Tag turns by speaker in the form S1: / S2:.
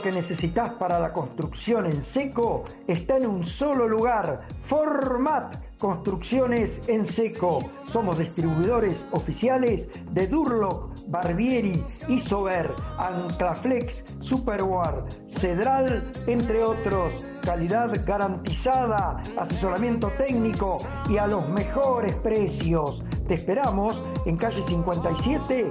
S1: que necesitas para la construcción en seco está en un solo lugar. Format Construcciones en Seco. Somos distribuidores oficiales de Durlock, Barbieri, Isover, Anclaflex, Superwar, Cedral, entre otros. Calidad garantizada, asesoramiento técnico y a los mejores precios. Te esperamos en calle 57,